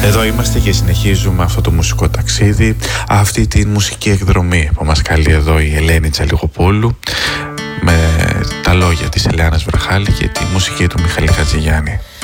Εδώ είμαστε και συνεχίζουμε αυτό το μουσικό ταξίδι, αυτή τη μουσική εκδρομή που μας καλεί εδώ η Ελένη Τσαλιγοπούλου, με τα λόγια της Ελεάνας Βραχάλη και τη μουσική του Μιχάλη Χατζηγιάννη.